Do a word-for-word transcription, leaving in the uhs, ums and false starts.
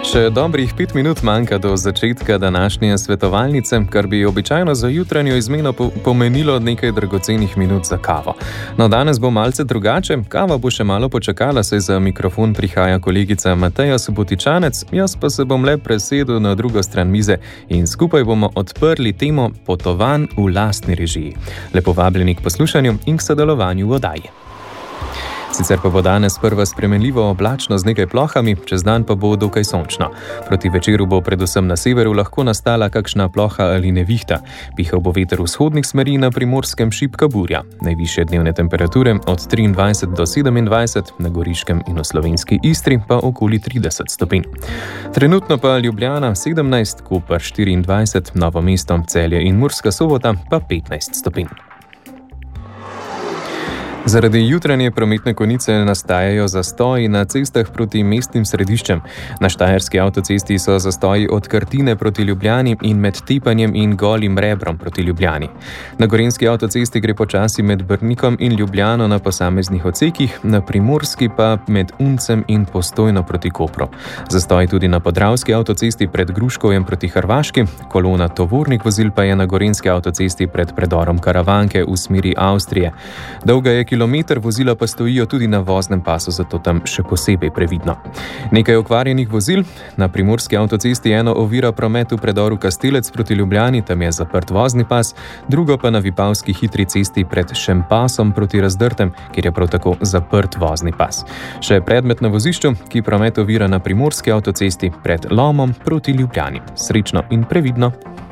Še dobrih pet minut manjka do začetka današnje svetovalnice, kar bi običajno za jutranjo izmeno po pomenilo nekaj dragocenih minut za kavo. No, danes bo malce drugače, kava bo še malo počakala, saj za mikrofon prihaja kolegica Mateja Subotičanec, jaz pa se bom le presedel na drugo stran mize in skupaj bomo odprli temo potovanj v lastni režiji. Lepo vabljeni k poslušanju in k sodelovanju v oddaji. Sicer pa bo danes prva spremenljivo oblačno z nekaj plohami, čez dan pa bo dokaj sončno. Proti večeru bo predvsem na severu lahko nastala kakšna ploha ali nevihta. Pihal bo veter vzhodnih smeri, na Primorskem šibka burja. Najvišje dnevne temperature od triindvajset do sedemindvajset, na Goriškem in v slovenski Istri pa okoli trideset stopinj. Trenutno pa Ljubljana sedemnajst, Koper štiriindvajset, Novo mesto, Celje in Murska Sobota pa petnajst stopinj. Zaradi jutranje prometne konice nastajajo zastoji na cestah proti mestnim središčem. Na štajerski avtocesti so zastoji od Krtine proti Ljubljani in med Tepanjem in Golim Rebrom proti Ljubljani. Na gorenjski avtocesti gre počasi med Brnikom in Ljubljano na posameznih odsekih, na primorski pa med Uncem in Postojno proti Kopru. Zastoji tudi na podravski avtocesti pred Gruškovjem proti Hrvaški, kolona tovornih vozil pa je na gorenjski avtocesti pred predorom Karavanke v smeri Avstrije. Dolga je kilometer, vozila pa stojijo tudi na voznem pasu, zato tam še posebej previdno. Nekaj okvarjenih vozil. Na primorski avtocesti eno ovira promet v predoru Kastelec proti Ljubljani, tam je zaprt vozni pas, drugo pa na Vipavski hitri cesti pred Šempasom proti Razdrtem, kjer je prav tako zaprt vozni pas. Še predmet na vozišču, ki promet ovira na primorski avtocesti pred Lomom proti Ljubljani. Srečno in previdno!